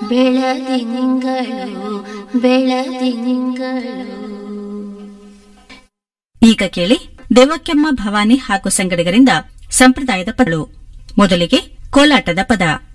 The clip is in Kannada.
ಬೆಳದಿಂಗಳು ಬೆಳದಿಂಗಳು. ಈಗ ಕೇಳಿ ದೇವಕ್ಯಮ್ಮ ಭವಾನಿ ಹಾಗೂ ಸಂಗಡಿಗರಿಂದ ಸಂಪ್ರದಾಯದ ಪದಗಳು. ಮೊದಲಿಗೆ ಕೋಲಾಟದ ಪದ.